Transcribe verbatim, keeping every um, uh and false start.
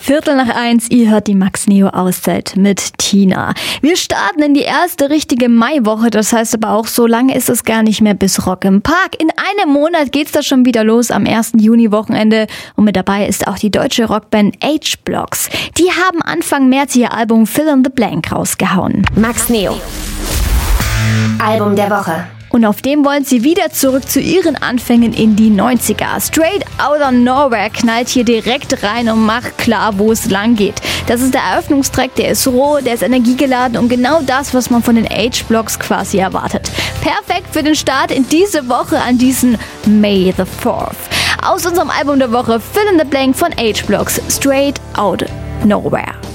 Viertel nach eins, ihr hört die Max Neo Auszeit mit Tina. Wir starten in die erste richtige Maiwoche, das heißt aber auch, so lange ist es gar nicht mehr bis Rock im Park. In einem Monat geht's da schon wieder los am ersten Juni-Wochenende und mit dabei ist auch die deutsche Rockband H-Blocks. Die haben Anfang März ihr Album Fill in the Blank rausgehauen. Max Neo. Album der Woche. Und auf dem wollen sie wieder zurück zu ihren Anfängen in die neunziger. Straight Outta Nowhere knallt hier direkt rein und macht klar, wo es lang geht. Das ist der Eröffnungstrack, der ist roh, der ist energiegeladen und genau das, was man von den H-Blocks quasi erwartet. Perfekt für den Start in diese Woche an diesen May the fourth. Aus unserem Album der Woche Fill in the Blank von H-Blocks, Straight Outta Nowhere.